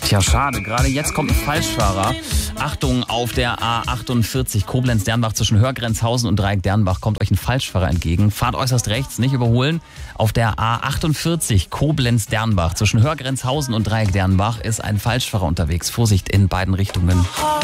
Tja, schade. Gerade jetzt kommt ein Falschfahrer. Achtung, auf der A48 Koblenz-Dernbach zwischen Hörgrenzhausen und Dreieck-Dernbach kommt euch ein Falschfahrer entgegen. Fahrt äußerst rechts, nicht überholen. Auf der A48 Koblenz-Dernbach zwischen Hörgrenzhausen und Dreieck-Dernbach ist ein Falschfahrer unterwegs. Vorsicht in beiden Richtungen.